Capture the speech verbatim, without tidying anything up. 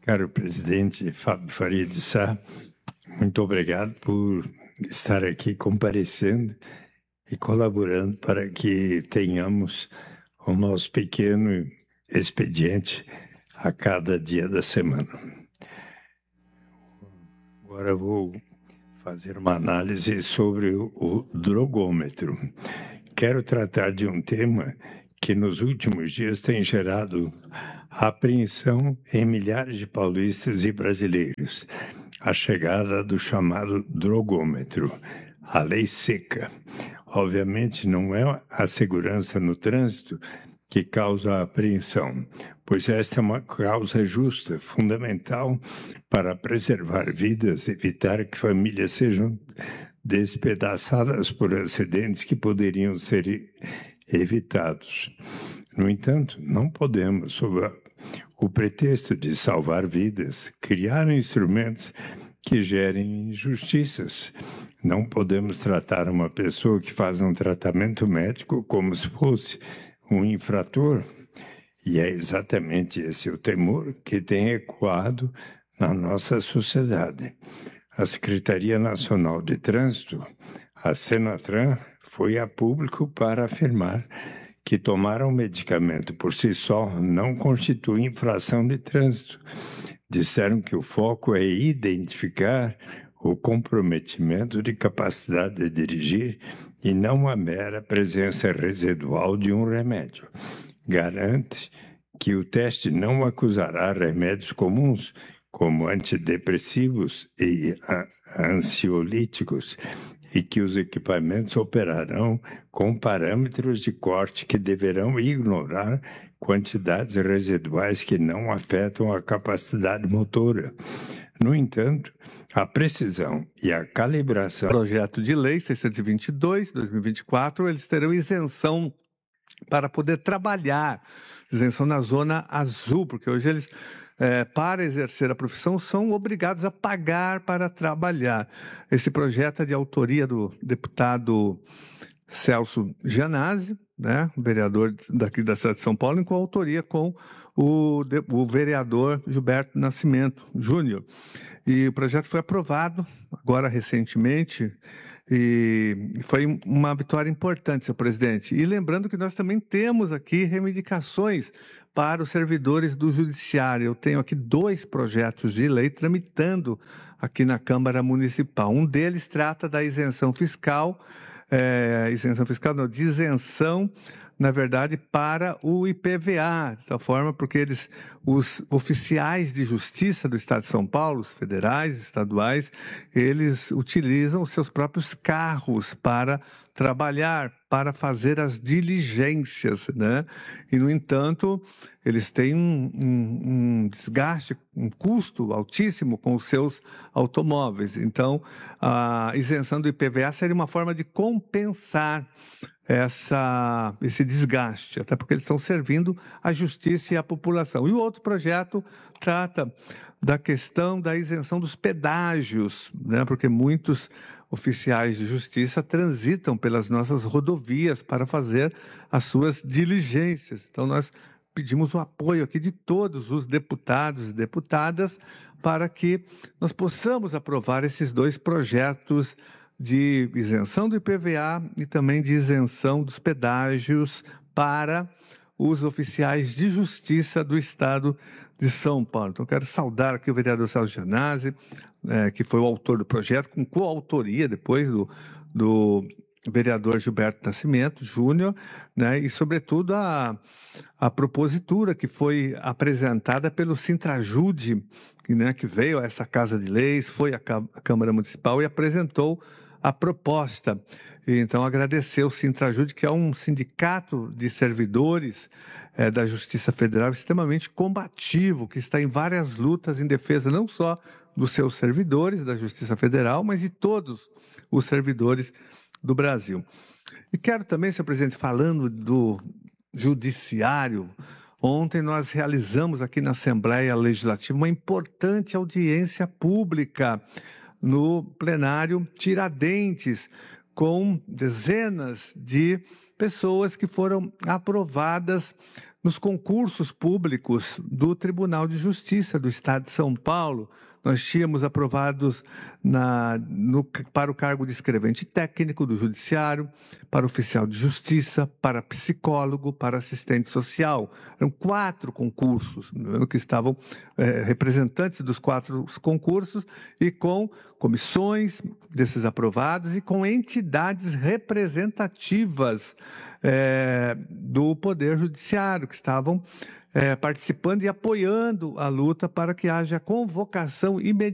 Caro presidente Fábio Faria de Sá, muito obrigado por estar aqui comparecendo e colaborando para que tenhamos o nosso pequeno expediente a cada dia da semana. Agora vou fazer uma análise sobre o, o drogômetro. Quero tratar de um tema que nos últimos dias tem gerado apreensão em milhares de paulistas e brasileiros, a chegada do chamado drogômetro, a lei seca. Obviamente não é a segurança no trânsito que causa a apreensão, pois esta é uma causa justa, fundamental para preservar vidas, evitar que famílias sejam despedaçadas por acidentes que poderiam ser evitados. No entanto, não podemos, sob o pretexto de salvar vidas, criar instrumentos que gerem injustiças. Não podemos tratar uma pessoa que faz um tratamento médico como se fosse um infrator. E é exatamente esse o temor que tem ecoado na nossa sociedade. A Secretaria Nacional de Trânsito, a Senatran, foi a público para afirmar que tomar um medicamento por si só não constitui infração de trânsito. Disseram que o foco é identificar o comprometimento de capacidade de dirigir e não a mera presença residual de um remédio. Garante que o teste não acusará remédios comuns, como antidepressivos e ansiolíticos, e que os equipamentos operarão com parâmetros de corte que deverão ignorar quantidades residuais que não afetam a capacidade motora. No entanto, a precisão e a calibração... Projeto de Lei seiscentos e vinte e dois, dois mil e vinte e quatro, eles terão isenção para poder trabalhar, isenção na zona azul, porque hoje eles... É, para exercer a profissão, são obrigados a pagar para trabalhar. Esse projeto é de autoria do deputado Celso Gianazzi, né, vereador daqui da cidade de São Paulo, em coautoria com o, o vereador Gilberto Nascimento Júnior. E o projeto foi aprovado agora recentemente, e foi uma vitória importante, senhor presidente. E lembrando que nós também temos aqui reivindicações para os servidores do Judiciário. Eu tenho aqui dois projetos de lei tramitando aqui na Câmara Municipal. Um deles trata da isenção fiscal, é, isenção fiscal não, de isenção, na verdade, para o I P V A, de tal forma porque eles, os oficiais de justiça do Estado de São Paulo, os federais, estaduais, eles utilizam os seus próprios carros para trabalhar, para fazer as diligências, né? E, no entanto, eles têm um, um, um desgaste, um custo altíssimo com os seus automóveis. Então, a isenção do I P V A seria uma forma de compensar essa, esse desgaste, até porque eles estão servindo a justiça e a população. E o outro projeto trata da questão da isenção dos pedágios, né? Porque muitos oficiais de justiça transitam pelas nossas rodovias para fazer as suas diligências. Então, nós pedimos o apoio aqui de todos os deputados e deputadas para que nós possamos aprovar esses dois projetos de isenção do I P V A e também de isenção dos pedágios para os oficiais de justiça do Estado de São Paulo. Então, quero saudar aqui o vereador Celso Gianazzi, é, que foi o autor do projeto, com coautoria depois do, do vereador Gilberto Nascimento Júnior, né, e, sobretudo, a, a propositura que foi apresentada pelo Sintrajude, que, né, que veio a essa Casa de Leis, foi à Câmara Municipal e apresentou a proposta. E, então, agradecer ao Sintrajude, que é um sindicato de servidores é, da Justiça Federal extremamente combativo, que está em várias lutas em defesa não só dos seus servidores da Justiça Federal, mas de todos os servidores do Brasil. E quero também, senhor presidente, falando do Judiciário, ontem nós realizamos aqui na Assembleia Legislativa uma importante audiência pública no plenário Tiradentes, com dezenas de pessoas que foram aprovadas nos concursos públicos do Tribunal de Justiça do Estado de São Paulo. Nós tínhamos aprovados na, no, para o cargo de escrevente técnico do Judiciário, para oficial de justiça, para psicólogo, para assistente social. Eram quatro concursos, que estavam é, representantes dos quatro concursos e com comissões desses aprovados e com entidades representativas é, do Poder Judiciário, que estavam É, participando e apoiando a luta para que haja convocação imediata